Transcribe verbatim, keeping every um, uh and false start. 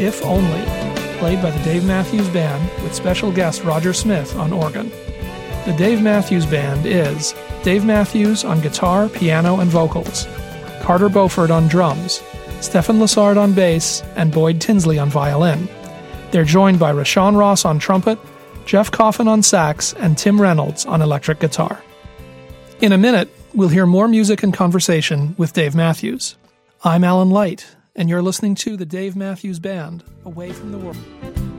If Only, played by the Dave Matthews Band with special guest Roger Smith on organ. The Dave Matthews Band is Dave Matthews on guitar, piano, and vocals, Carter Beauford on drums, Stephen Lessard on bass, and Boyd Tinsley on violin. They're joined by Rashawn Ross on trumpet, Jeff Coffin on sax, and Tim Reynolds on electric guitar. In a minute, we'll hear more music and conversation with Dave Matthews. I'm Alan Light, and you're listening to the Dave Matthews Band, Away from the World.